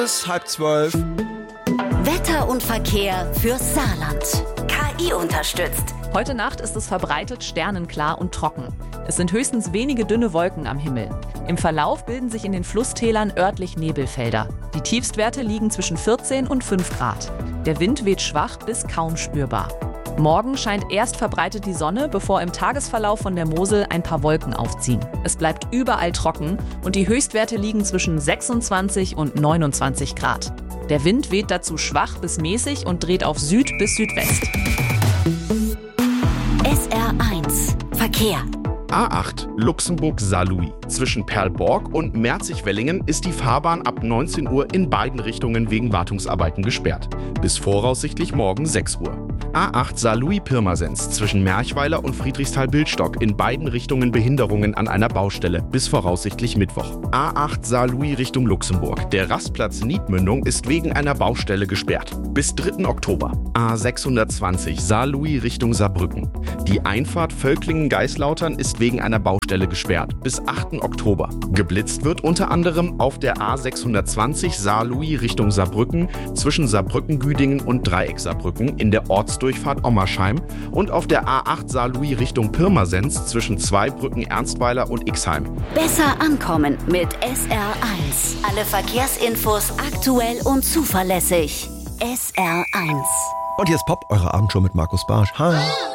Bis 11:30. Wetter und Verkehr fürs Saarland. KI unterstützt. Heute Nacht ist es verbreitet sternenklar und trocken. Es sind höchstens wenige dünne Wolken am Himmel. Im Verlauf bilden sich in den Flusstälern örtlich Nebelfelder. Die Tiefstwerte liegen zwischen 14 und 5 Grad. Der Wind weht schwach bis kaum spürbar. Morgen scheint erst verbreitet die Sonne, bevor im Tagesverlauf von der Mosel ein paar Wolken aufziehen. Es bleibt überall trocken und die Höchstwerte liegen zwischen 26 und 29 Grad. Der Wind weht dazu schwach bis mäßig und dreht auf Süd bis Südwest. SR1 Verkehr. A8 Luxemburg-Saarlouis. Zwischen Perlborg und Merzig-Wellingen ist die Fahrbahn ab 19 Uhr in beiden Richtungen wegen Wartungsarbeiten gesperrt. Bis voraussichtlich morgen 6 Uhr. A8 Saarlouis-Pirmasens zwischen Merchweiler und Friedrichsthal-Bildstock in beiden Richtungen Behinderungen an einer Baustelle bis voraussichtlich Mittwoch. A8 Saarlouis Richtung Luxemburg. Der Rastplatz Niedmündung ist wegen einer Baustelle gesperrt. Bis 3. Oktober. A620 Saarlouis Richtung Saarbrücken. Die Einfahrt Völklingen-Geislautern ist wegen einer Baustelle gesperrt. Bis 8. Oktober. Geblitzt wird unter anderem auf der A620 Saarlouis Richtung Saarbrücken zwischen Saarbrücken-Güdingen und Dreieck-Saarbrücken in der Ortsdurchfahrt Ommersheim und auf der A8 Saarlouis Richtung Pirmasens zwischen Zweibrücken Ernstweiler und Ixheim. Besser ankommen mit SR1. Alle Verkehrsinfos aktuell und zuverlässig. SR1. Und jetzt Pop, eure Abendshow mit Markus Barsch. Hi.